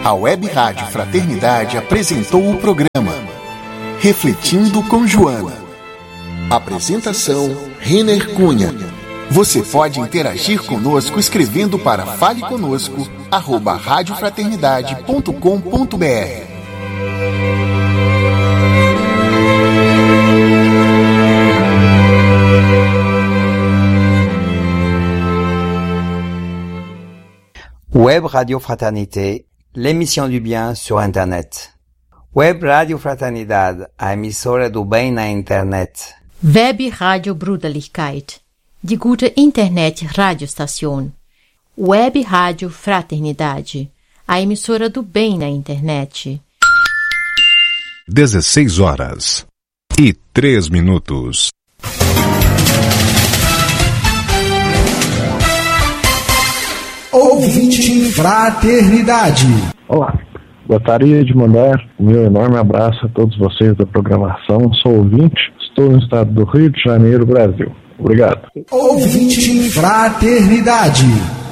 A Web Rádio Fraternidade apresentou o programa Refletindo com Joana. Apresentação, Renner Cunha. Você pode interagir conosco escrevendo para faleconosco@radiofraternidade.com.br. Web Radio Fraternité, l'émission du bien sur Internet. Web Radio Fraternidade, a emissora do bem na internet. Web Radio Bruderlichkeit, die gute Internet-Radiostation. Web Radio Fraternidade, a emissora do bem na internet. 16h03. Ouvinte Fraternidade. Olá, gostaria de mandar o meu enorme abraço a todos vocês da programação. Sou ouvinte, estou no estado do Rio de Janeiro, Brasil. Obrigado. Ouvinte Fraternidade.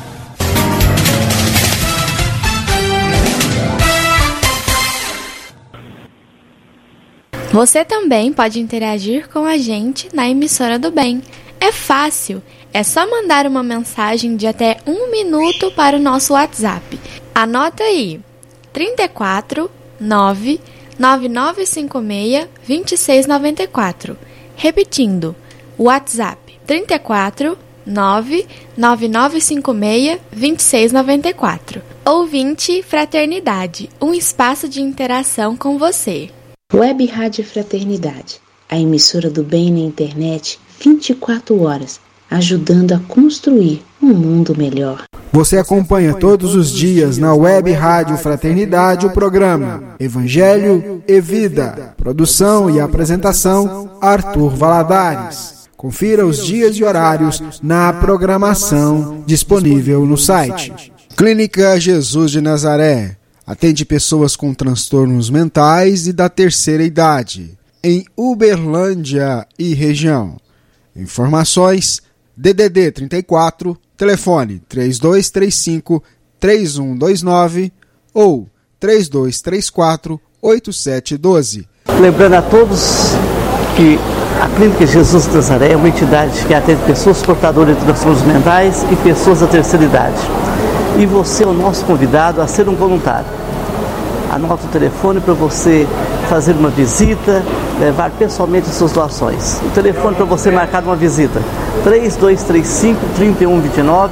Você também pode interagir com a gente na emissora do bem. É fácil, é só mandar uma mensagem de até 1 minuto para o nosso WhatsApp. Anota aí, 34 9 9956 2694. Repetindo, WhatsApp 34 9 9956 2694. Ouvinte Fraternidade, um espaço de interação com você. Web Rádio Fraternidade, a emissora do bem na internet, 24 horas, ajudando a construir um mundo melhor. Você acompanha todos os dias na Web Rádio Fraternidade o programa Evangelho e Vida. Produção e apresentação, Arthur Valadares. Confira os dias e horários na programação disponível no site. Clínica Jesus de Nazaré. Atende pessoas com transtornos mentais e da terceira idade, em Uberlândia e região. Informações: DDD 34, telefone 3235-3129 ou 3234-8712. Lembrando a todos que a Clínica Jesus de Nazaré é uma entidade que atende pessoas portadoras de transtornos mentais e pessoas da terceira idade. E você é o nosso convidado a ser um voluntário. Anota o telefone para você fazer uma visita, levar pessoalmente as suas doações. O telefone para você marcar uma visita: 3235-3129,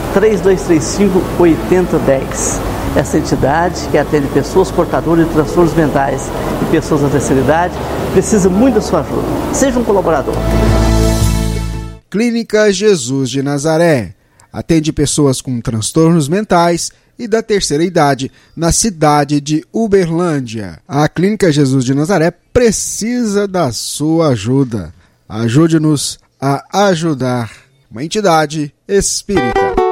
3235-8010. Essa entidade que atende pessoas portadoras de transtornos mentais e pessoas da terceira idade precisa muito da sua ajuda. Seja um colaborador. Clínica Jesus de Nazaré. Atende pessoas com transtornos mentais e da terceira idade na cidade de Uberlândia. A Clínica Jesus de Nazaré precisa da sua ajuda. Ajude-nos a ajudar. Uma entidade espírita.